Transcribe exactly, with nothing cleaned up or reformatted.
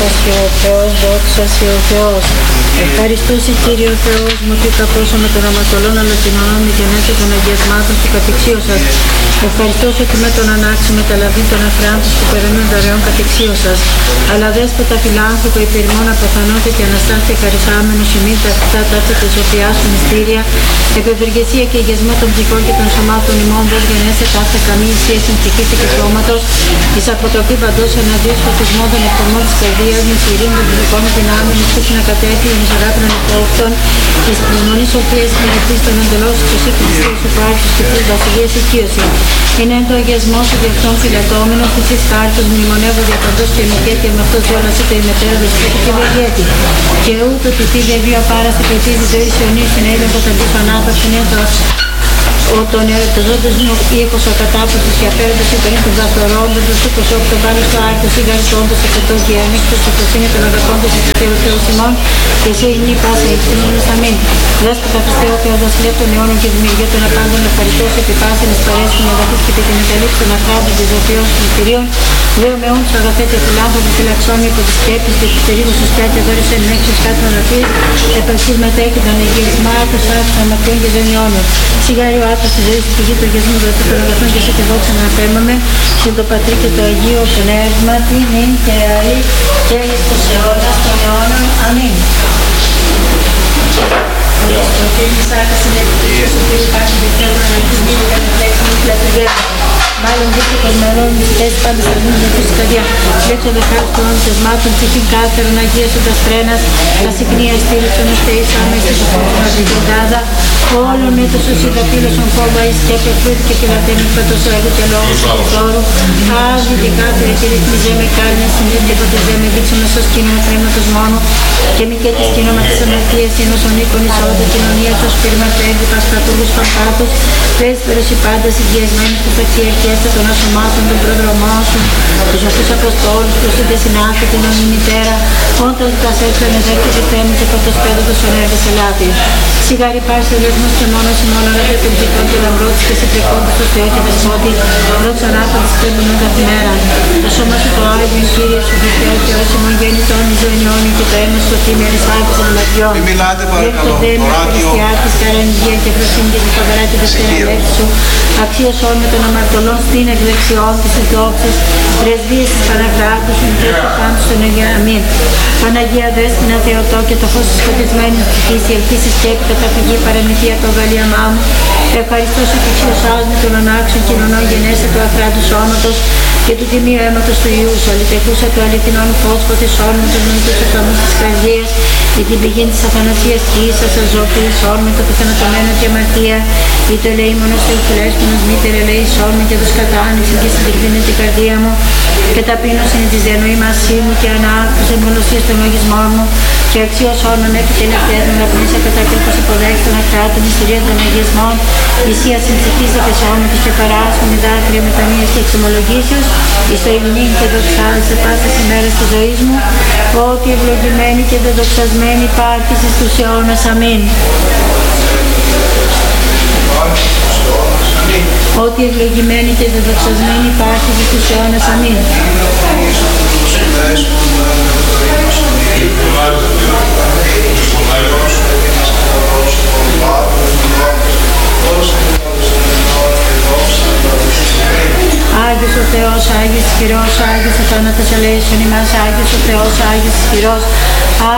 σε ο Θεός, δόξα σε ο Θεός. Ευχαριστούσε Κύριε ο Θεός μου ότι καπόσο με τον αμαρτωλών αλλοκοινωνών με γενέθω των αγιασμάτων του κατεξίωσας. Ευχαριστώ ότι με τον ανάξι μεταλαβή των αφράντων που περνούν δωρεών κατεξίωσας. Αλλά δέσποτα φιλάνθρωπο υπερημών αποθανότητα και αναστάθεια χαρισάμενο ημί τα αυτά τάφτα τη σοφιά σου μυστήρια, επευεργεσία και αγιασμό των ψυχών και των σωμάτων ημών, δος γενέσε ταύτα καμία σχέση ψυχής και σώματος, εις αποτροπή παντός εναντίον φωτισμών των εκτομών της καρδίας, με ειρήνη των ψυχικών δυνάμεων, εις τους να κατέχει, εις αγάπη των υπόκτων, εις πλεινώνης σοφίας, μελετής των εντελώς του σύγκρισης του πάρχους και της βασιλείας οικείωση. Είναι εν το αγιασμό σου δι' αυτόν φυλατώμενο, της εις χάρτος μνημονεύω δια παντός και μηκέτη, με αυτός όλα σε το ημετέρα δεσπότη και βεγέτη. Και ούτω τη θη βεβείο απάραστη και τη ζωή αιωνίου στην έλεγχο τα δι' πανάθαυσιν έτω. Ο τον ερωταζόντας μου ήχος ο κατάπατος και απέραντος υπερήν των δαστορώντας, του κοσόπου τον πάλι στο άρτος, ή γαριστώντας εκατό και ανέκτος, και φροσύνη των αγαπώντας εις Θεού Θεού Σιμών, και σε ηνή πάσα ευθύνης αμήν. Δέσποτα Χριστέ ο Θεός βασιλεύ των αιώνων και δημιουργία των απάντων, ευχαριστώς επί πάσιν εις παρέσχουν αγαθής και επί την μεταλήψη των αχράντων της ζωφιών των μυστηρίων, Λέω με όντως αγαθέ και φιλάνθρωποι φυλαξόμοι από τις σκέπεις και τους περίγους τους πέτια δώρησε εν έξω κάτω να πει επαρχής μετέχει τον εγγυρισμάτος άρχισα αμαρτιών και δεν αιώνων. Σιγάρι ο άτος της ζωής του πηγή του αγιασμού δοτή των αγαθών και σε τη δόξα να απέμαμε και το Πατρί και το Αγίο Πνεύμα την νυν και αή και εις τους αιώνας των αιώνων. Αμήν. Στο φίλι σάκα συνεχίζει στο φίλι υπάρχει δευτέρων ανακοινή και καταθέξει μη πλατουργέρων. Μάλλον δείχνει πως μερών μυστές πάντα στα νους με τους καρδιά. Λέξω δεχάρους των οντεσμάτων ψυχήν κάθερον αγίασοντας τρένας, τα συχνία στήριξον αστεείς άμεσης του φόβου αντικεντάδα, όλων ήτος ως ειδαπήλωσον φόβα εις και πεφρούτη και φυλατένους πέτος έργου και λόγους του τόρου, άδει και κάθερε και ρυθμιζέ με κάλυνα συνήθει και ποτεζέ με δείξω μεσός κίνημα τρέματος μόνο και μη και της κίνημα της αμαρτίας ενός ονίκων εισόδου κοινωνίας ως πυρματέγγι πασπατούλους παπάτους, πρέσπερος οι πάντας υγιασμένους που παξιαρκέστα των ασωμάτων των προδρομών σου, τους αυτούς αποστόλους προς την συνάφη την ονή μητέρα, όντας τα σέρφεν εδέρκη και θέμη και φωτός πέδωτος των έργες ελάτη. Σιγάρι πάρει ο λεσμός και μόνος η μόνο αλλά των ψυχών και λαμπρότης και συντρεκόντας στο Θεό και δεσπότη, δόξα άπαντης πέμπουν κάθε μέρα. Το σώμα σου το Άγιον Κύριε σου Χριστέ και όσοι μου γέννητον εις ζωηνιώνει και το αίμα σου θύμια εις άπης των αμαρτιών. Μην μιλάτε παρακαλώ, το ράδιο. Χριστιάτης, καραντία και φροσύνη και τη φοβερά τη δευτέρα λέξη σου, αξίως όλων των αμαρτωλών στην εκδεξιών της δόξης, πρεσβείες της Παναγράτου σου, και του πάντου στον Αγία. Αμήν. Παναγία Δέσποινα Θεοτό και το φως της σκοτισμένης ψυχής, η ελπίση σκέπη καταφυγή παραμυθία το γαλίαμά μου. Ευχαριστώ σου και αξιωσάς με τον ανάξιον κοινωνών γενέσα του αφράντου σώματος και του τιμίου αίματος του Ιού σου, αληθεχούσα του αληθινών φως φωτισών με τον νοητούς αταμούς της καρδίας, ή την πηγή της αθανασίας κοίησας, αζώπησον με το πεθανατωμένο και αμαρτία, ή το ελεήμονος θεοφυλέσπονος μήτερ ελεήσον με και δος κατάνοιξη και συντεκδίνει την καρδία μου, και ταπείνωση είναι της διανοήμασή μου και ανάκτηση εμπολοσίας των λογισμών μου, και αξίωσον με μέχρι τελευταίας μου λαπνήσα κατά κρίκος υποδέχει των ακράτων μυστηρίων των αγιασμών, ισία συμψυχής απεσόμητος και παράσχων με δάκρυα μετανοίας και εξομολογήσεως, εις το υμνήν και δοξάζει σε πάσες ημέρες της ζωής μου, ότι ευλογημένη και δεδοξασμένη υπάρχεις εις τους αιώνας. Αμήν. Ότι ευλογημένη και δεδοξασμένη υπάρχεις εις τους αιώνας. Αμήν. Άγιος ο Θεός, Άγιος Ισχυρός, Άγιος ο θάνατος ελέησον ημάς, Άγιος ο Θεός, Άγιος Ισχυρός,